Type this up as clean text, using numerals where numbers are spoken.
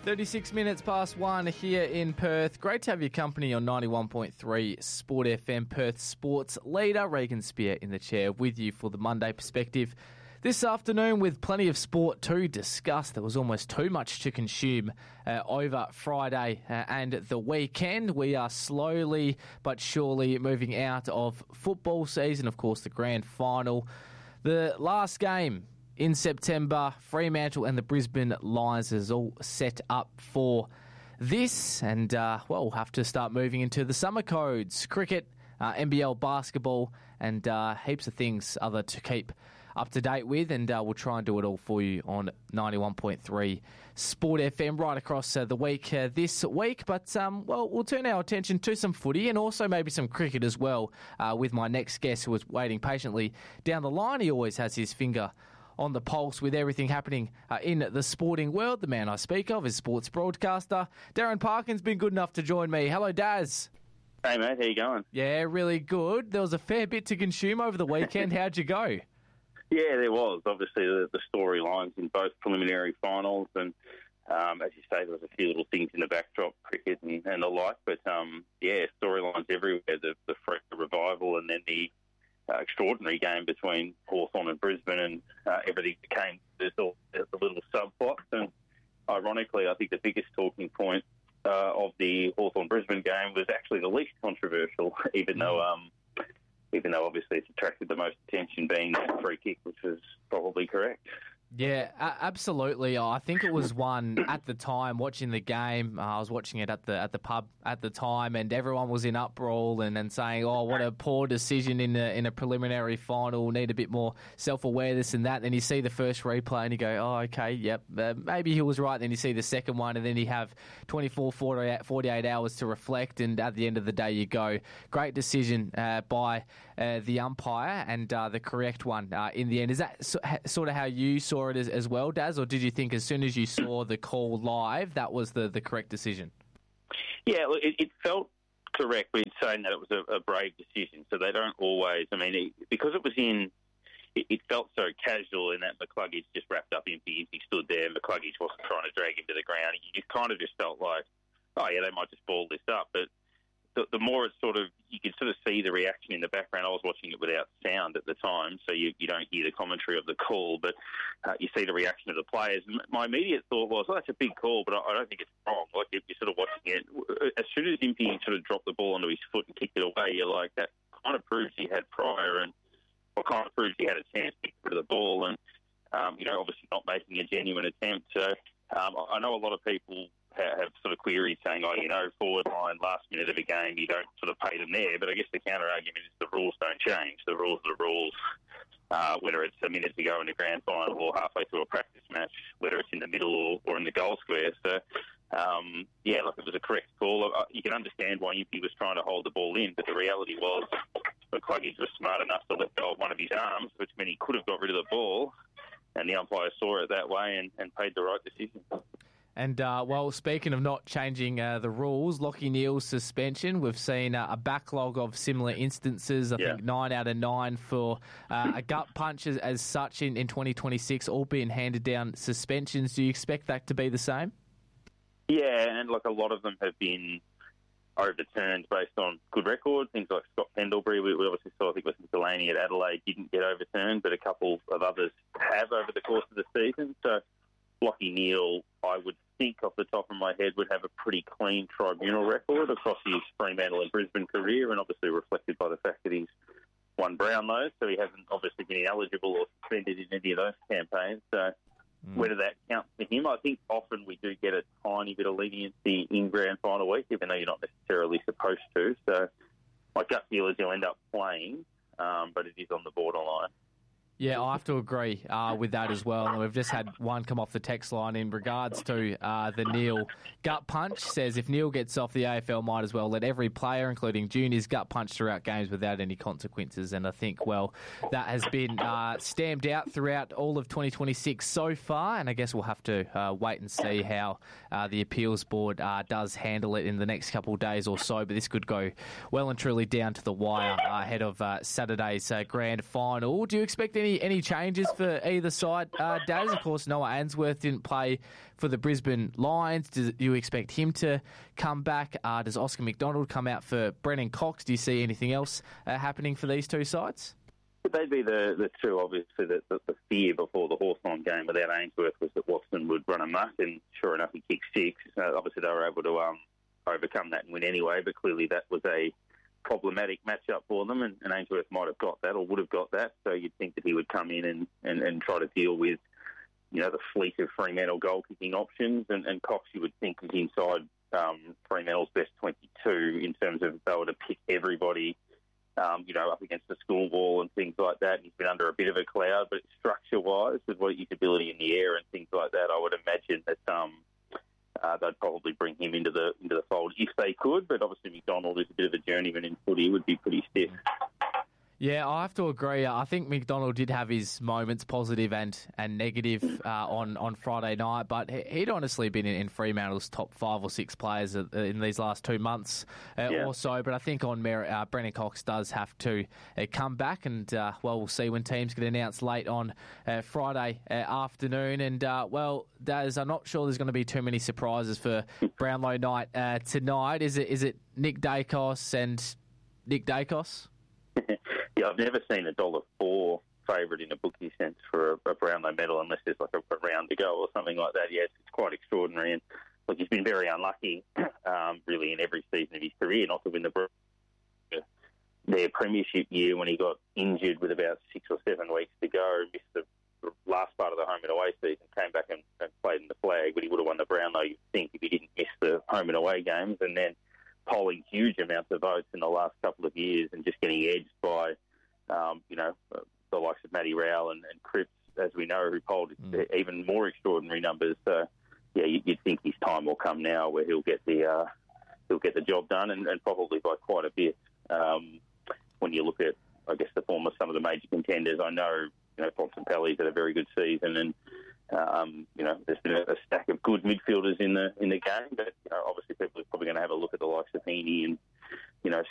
36 minutes past 1 here in Perth. Great to have your company on 91.3 Sport FM, Perth sports leader. Regan Spear in the chair with you for the Monday perspective. This afternoon with plenty of sport to discuss. There was almost too much to consume over Friday and the weekend. We are slowly but surely moving out of football season. Of course, the grand final. The last game in September, Fremantle and the Brisbane Lions is all set up for this. And, we'll have to start moving into the summer codes. Cricket, NBL basketball, and heaps of things other to keep up to date with. And we'll try and do it all for you on 91.3 Sport FM right across the week this week. But, we'll turn our attention to some footy and also maybe some cricket as well with my next guest who was waiting patiently down the line. He always has his finger on the pulse with everything happening in the sporting world. The man I speak of is sports broadcaster Darren Parkin's been good enough to join me. Hello, Daz. Hey, mate. How you going? Yeah, really good. There was a fair bit to consume over the weekend. How'd you go? Yeah, there was. Obviously, the storylines in both preliminary finals and, as you say, there was a few little things in the backdrop, cricket and the like. But, storylines everywhere. The Freo revival and then the extraordinary game between Hawthorn and Brisbane and everything became the little subplots. And ironically, I think the biggest talking point of the Hawthorn-Brisbane game was actually the least controversial, even though obviously it's attracted the most attention, being that free kick, which was probably correct. Yeah, absolutely. I think it was one at the time watching the game. I was watching it at the pub at the time, and everyone was in uproar and saying, "Oh, what a poor decision in a preliminary final. Need a bit more self-awareness and that." Then you see the first replay and you go, "Oh, okay, yep, maybe he was right." Then you see the second one, and then you have 24, 48 hours to reflect. And at the end of the day, you go, "Great decision by the umpire and the correct one in the end." Is that sort of how you saw it as well, Daz, or did you think as soon as you saw the call live that was the correct decision? Yeah, well, it felt correct, but it's saying that it was a brave decision. So they don't always, because it was it felt so casual in that McCluggage just wrapped up empty. He stood there, McCluggage wasn't trying to drag him to the ground. You kind of just felt like, oh yeah, they might just ball this up. But the more it's you could sort of see the reaction in the background. I was watching it without sound at the time, so you don't hear the commentary of the call, but you see the reaction of the players. My immediate thought was, that's a big call, but I don't think it's wrong. Like, if you're sort of watching it, as soon as Impey sort of dropped the ball onto his foot and kicked it away, you're like, that kind of proves he had prior and kind of proves he had a chance to get rid of the ball and, obviously not making a genuine attempt. So I know a lot of people have sort of queries saying, forward line, last minute of a game, you don't sort of pay them there. But I guess the counter-argument is the rules don't change. The rules are the rules, whether it's a minute to go in the grand final or halfway through a practice match, whether it's in the middle or in the goal square. So, it was a correct call. You can understand why Impey was trying to hold the ball in, but the reality was McCluggage was smart enough to let go of one of his arms, which meant he could have got rid of the ball, and the umpire saw it that way and paid the right decision. And, speaking of not changing the rules, Lachie Neale's suspension, we've seen a backlog of similar instances. I think 9 out of 9 for a gut punch as such in 2026, all being handed down suspensions. Do you expect that to be the same? Yeah, and a lot of them have been overturned based on good record. Things like Scott Pendlebury, we obviously saw, I think it was Delaney at Adelaide, didn't get overturned, but a couple of others have over the course of the season. So Lachie Neale, I would think off the top of my head, would have a pretty clean tribunal record across his Fremantle and Brisbane career, and obviously reflected by the fact that he's won Brownlow, so he hasn't obviously been ineligible or suspended in any of those campaigns. So whether that counts for him, I think often we do get a tiny bit of leniency in grand final week, even though you're not necessarily supposed to. So my gut feel is he'll end up playing, but it is on the borderline. Yeah, I have to agree with that as well. And we've just had one come off the text line in regards to the Neale gut punch. Says if Neale gets off, the AFL might as well let every player, including juniors, gut punch throughout games without any consequences. And I think, that has been stamped out throughout all of 2026 so far. And I guess we'll have to wait and see how the appeals board does handle it in the next couple of days or so. But this could go well and truly down to the wire ahead of Saturday's grand final. Do you expect any Any changes for either side, Daz? Of course, Noah Answorth didn't play for the Brisbane Lions. Do you expect him to come back? Does Oscar McDonald come out for Brennan Cox? Do you see anything else happening for these two sides? They'd be the two, obviously. The fear before the Hawthorn game without Ainsworth was that Watson would run amok, and sure enough, he kicked 6. Obviously, they were able to overcome that and win anyway, but clearly that was a problematic matchup for them, and Ainsworth might have got that or would have got that, so you'd think that he would come in and try to deal with, the fleet of Fremantle goal-kicking options, and Cox, you would think, is inside Fremantle's best 22 in terms of they were to pick everybody up against the school wall and things like that. And he's been under a bit of a cloud, but structure-wise, with his ability in the air and things like that, I would imagine that they'd probably bring him into the fold if they could. But obviously, McDonald is a bit of a journeyman in footy; would be pretty stiff. Yeah, I have to agree. I think McDonald did have his moments, positive and negative, on Friday night, but he'd honestly been in Fremantle's top 5 or 6 players in these last 2 months or so. But I think on merit, Brennan Cox does have to come back, and we'll see when teams get announced late on Friday afternoon. And Daz, I'm not sure there's going to be too many surprises for Brownlow night tonight. Is it Nick Dacos and Nick Dacos? Yeah, I've never seen $1.04 favourite in a bookie sense for a Brownlow medal unless there's like a round to go or something like that. Yeah, it's quite extraordinary. And look, he's been very unlucky, really, in every season of his career not to win their premiership year when he got injured with about 6 or 7 weeks to go, missed the last part of the home and away season, came back and played in the flag, but he would have won the Brownlow, you'd think, if he didn't miss the home and away games. And then polling huge amounts of votes in the last couple of years and just getting edged by, the likes of Matty Rowell and Cripps, as we know, who polled even more extraordinary numbers. So, yeah, you'd think his time will come now where he'll get the job done, and probably by quite a bit. When you look at, I guess, the form of some of the major contenders, I know, Thompson Pelly's had a very good season, and there's been a stack of good midfielders in the game, but obviously people are probably going to have a look at the likes of Heaney and